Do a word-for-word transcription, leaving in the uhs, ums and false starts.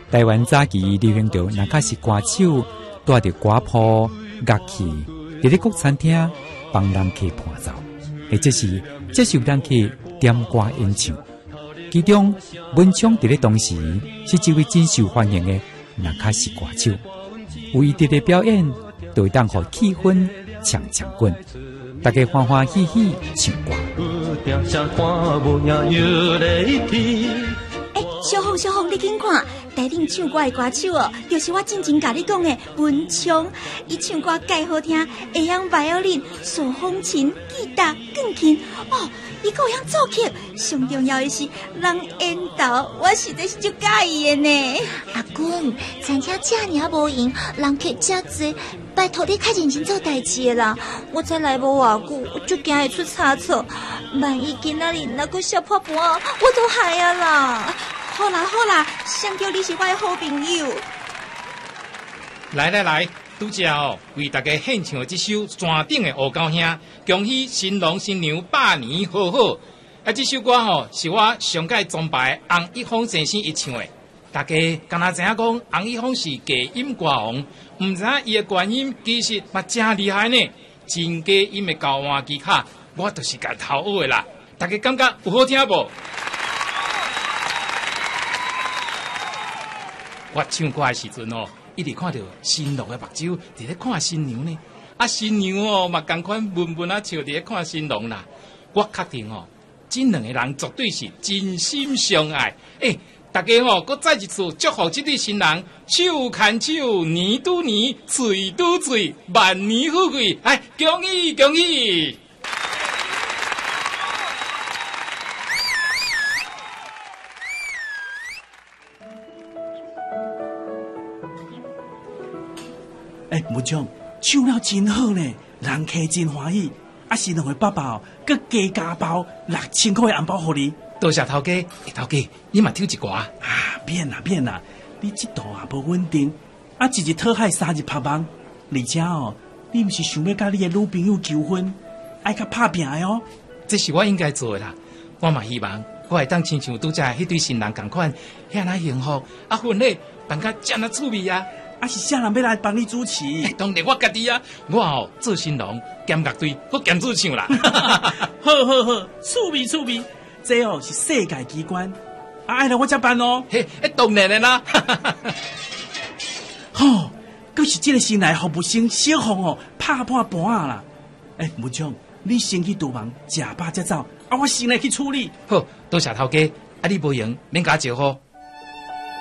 台湾早期流行着那卡是歌手带着歌谱、乐器，伫咧国餐厅帮人客伴奏，或者是接受人客点歌演唱。其中，文昌伫咧当时是一位真受欢迎的那卡是歌手，有伊伫咧表演，就会当互气氛强强滚，大家欢欢喜喜唱歌。 哎，小红小红，你紧看，带领唱歌的歌手哦，就是我之前甲你讲的文昌。伊唱歌介好听，会用 violin、手风琴、吉他、钢琴，哦，伊个会用作曲。上重要的是，人缘投，我实在是就介意的呢。 阿公，餐厅这尔无闲，人客这多，拜托你较认真做代志啦。我才来无偌久，我就惊会出差错。万一今仔日那个小破破，我都害啊啦！ 好啦好啦，想叫你是我的好朋友。 来来来，拄只哦，为大家献唱这首山顶的乌狗兄，恭喜新郎新娘百年好好。啊，这首歌吼、哦、是我上届崇拜洪一峰先生一唱的。大家敢若知影讲洪一峰是低音歌王，唔知影伊的原音其实嘛真厉害呢。真低音的高音吉他，我就是甲偷学的啦。大家感觉有好听无？我唱歌的时阵哦，一直看到新郎的目睭伫咧看新娘呢，啊新娘哦嘛同款闷闷啊笑伫咧看新郎啦。我确定哦，这两个人绝对是真心相爱。诶、欸，大家哦，搁再一次祝福这对新人，手牵手，年拄年，嘴拄嘴，万年富贵。哎，恭喜恭喜！ 哎，木匠唱了真好呢，人客真欢喜。啊，新郎的爸爸哦，佮加加包六千块的红包给你。 多谢头家，头家，你嘛抽一寡啊？ 免啦免啦，你这度啊无稳定，啊一日讨海三日拍网，而且哦，你毋是想要甲你的女朋友求婚，爱较拍拼的哦。 这是我应该做的啦，我嘛希望我会当亲像拄则迄对新人同款，遐那幸福，啊婚礼办甲遮那趣味啊！ 啊是啥人要来帮你主持？ 欸、当然我家己啊，我哦做新郎兼乐队，我兼主唱啦。 好好好，趣味趣味，这哦是世界机关，啊爱来我这办哦。 嘿，欸、当然的啦。 吼，阁是这个新来服务生小红哦，拍破盘啊啦。哎、欸，木匠，你先去厨房食饱才走，啊我先来去处理。 好，多谢头家，啊你无闲免甲我招呼。